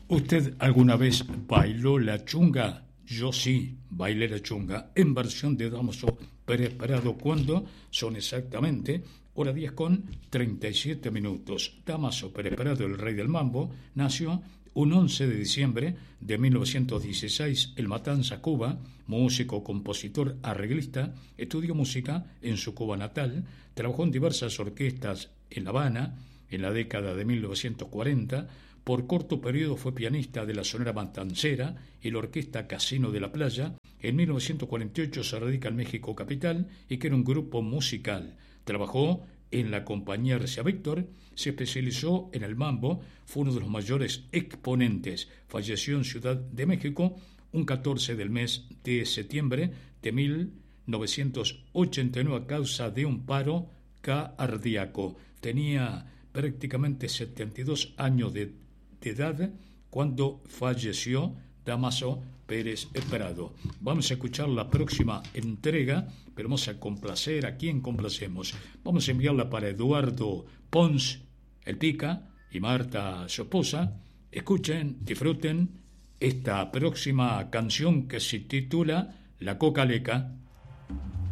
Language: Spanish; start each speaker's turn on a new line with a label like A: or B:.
A: ¿Usted alguna vez bailó la chunga? Yo sí, bailé la chunga en versión de Damaso Pérez Prado cuando son exactamente hora 10 con 37 minutos. Damaso Pérez Prado, el rey del mambo, nació un 11 de diciembre de 1916 en Matanzas, Cuba. Músico, compositor, arreglista, estudió música en su Cuba natal, trabajó en diversas orquestas en La Habana en la década de 1940. Por corto periodo fue pianista de la Sonora Matancera y la Orquesta Casino de la Playa. En 1948 se radica en México capital y crea un grupo musical. Trabajó en la compañía RCA Víctor, se especializó en el mambo, fue uno de los mayores exponentes. Falleció en Ciudad de México un 14 del mes de septiembre de 1989 a causa de un paro cardíaco. Tenía prácticamente 72 años de edad cuando falleció Damaso Pérez Prado. Vamos a escuchar la próxima entrega, pero vamos a complacer. ¿A quién complacemos? Vamos a enviarla para Eduardo Pons, el Pica, y Marta, su esposa. Escuchen, disfruten esta próxima canción que se titula La Coca Leca.